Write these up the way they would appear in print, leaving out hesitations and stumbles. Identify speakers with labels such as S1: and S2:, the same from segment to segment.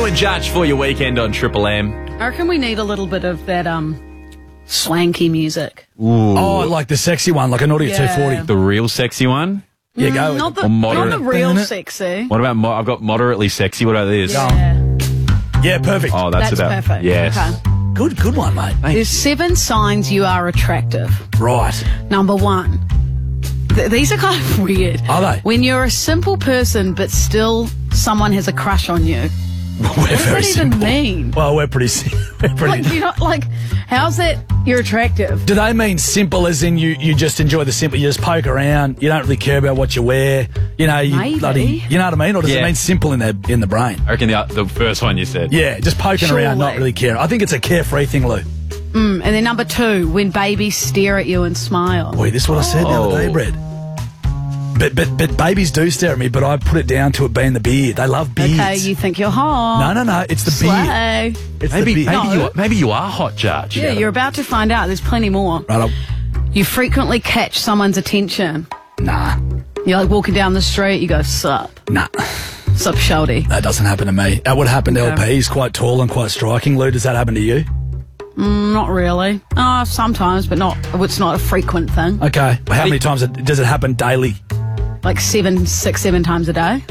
S1: Lou and Judge for your weekend on Triple M.
S2: I reckon we need a little bit of that swanky music.
S1: Ooh.
S3: Oh, like the sexy one, like an Audio
S2: Yeah.
S3: 240.
S1: The real sexy one?
S3: Yeah, go with
S2: Not
S3: it.
S2: the,
S1: Or moderate.
S2: not the real sexy.
S1: What about, I've got moderately sexy. What about this?
S2: Yeah,
S3: Yeah, perfect.
S1: Oh, that's about...
S2: perfect.
S1: Yes.
S2: Okay.
S3: Good one, mate.
S2: There's 7 signs you are attractive.
S3: Right.
S2: Number 1. These are kind of weird.
S3: Are they?
S2: When you're a simple person, but still someone has a crush on you.
S3: We're
S2: What does
S3: very
S2: that even
S3: simple.
S2: mean?
S3: Well, we're pretty.
S2: Like, you know, like, how's that you're attractive?
S3: Do they mean simple as in you just enjoy the simple, you just poke around, you don't really care about what you wear, you know, you
S2: Maybe.
S3: bloody, you know what I mean? Or does it
S1: Yeah.
S3: mean simple in the brain?
S1: I reckon the first one you said.
S3: Yeah, just poking around, not
S2: Surely.
S3: really caring. I think it's a carefree thing, Lou.
S2: And then number 2, when babies stare at you and smile.
S3: Boy, this is what I said the other day,
S1: Oh.
S3: Brett. But babies do stare at me, but I put it down to it being the beard. They love beards.
S2: Okay, you think you're hot.
S3: No, it's the beard.
S2: Slay.
S3: It's
S1: Maybe,
S3: the beard.
S1: maybe you are hot, Judge.
S2: Yeah, you're about to find out. There's plenty more.
S3: Right,
S2: You frequently catch someone's attention.
S3: nah,
S2: You're like walking down the street, you go, sup, sup, shawty.
S3: that doesn't happen to me. That would happen to
S2: Okay.
S3: LP. He's quite tall and quite striking. Lou, does that happen to you?
S2: Not really. Sometimes, but it's not a frequent thing.
S3: Okay. Well, how many times does it happen daily?
S2: Like 7 times a day.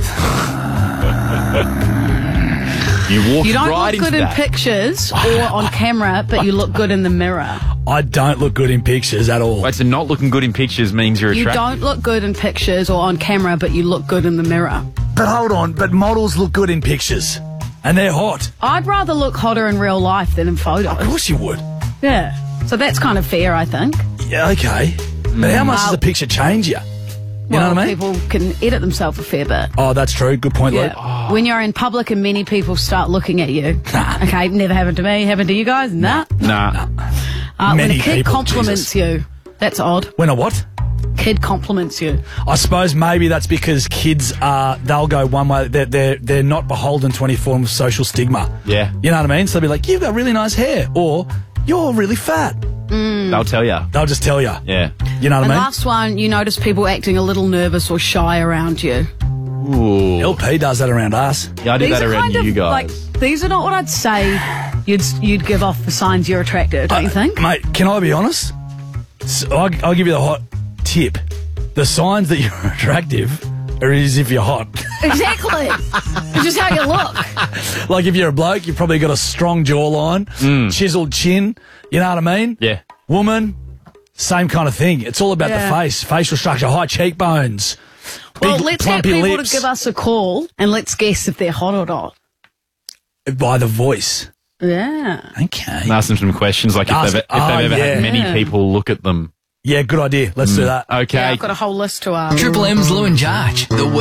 S1: You walk
S2: You don't
S1: right
S2: look
S1: into
S2: good in
S1: that.
S2: pictures or on camera, but you look good in the mirror.
S3: I don't look good in pictures at all.
S1: Wait, so not looking good in pictures means you're
S2: You
S1: attractive?
S2: don't look good in pictures or on camera, but you look good in the mirror.
S3: But hold on, but models look good in pictures. And they're hot.
S2: I'd rather look hotter in real life than in photos.
S3: Of course you would.
S2: Yeah. So that's kind of fair, I think.
S3: Yeah, okay. But how much does a picture change you? You know what I mean?
S2: People can edit themselves a fair bit.
S3: Oh, that's true. Good point, Lou.
S2: Yeah. When you're in public and many people start looking at you. Okay, never happened to me. Happened to you guys? Nah.
S1: Nah.
S2: When
S3: Many
S2: a kid
S3: people,
S2: compliments you. That's odd.
S3: When a what?
S2: Kid compliments you.
S3: I suppose maybe that's because kids they'll go one way. They're not beholden to any form of social stigma.
S1: Yeah.
S3: You know what I mean? So they'll be like, you've got really nice hair, or you're really fat.
S1: They'll tell you.
S3: They'll just tell you.
S1: Yeah.
S3: You know what
S2: And
S3: I mean?
S2: last one, you notice people acting a little nervous or shy around you.
S1: Ooh.
S3: LP does that around us.
S1: Yeah, I do that
S2: are
S1: around
S2: kind of
S1: you guys.
S2: like, these are not what I'd say you'd give off the signs you're attractive, don't you think?
S3: Mate, can I be honest? I'll give you the hot tip. The signs that you're attractive are as if you're hot.
S2: Exactly. It's just how you look.
S3: Like if you're a bloke, you've probably got a strong jawline, chiseled chin. You know what I mean?
S1: Yeah.
S3: Woman, same kind of thing. It's all about the face, facial structure, high cheekbones.
S2: Well,
S3: big,
S2: let's get
S3: plumpy
S2: people
S3: lips.
S2: to give us a call and let's guess if they're hot or not.
S3: By the voice.
S2: Yeah.
S3: Okay.
S1: Ask them some questions like if
S3: Ask-
S1: they've ever
S3: yeah.
S1: had many
S2: Yeah.
S1: people look at them.
S3: Yeah, good idea. Let's do that.
S1: Okay.
S2: Yeah, I've got a whole list to ask.
S4: Triple M's Lou and Judge. The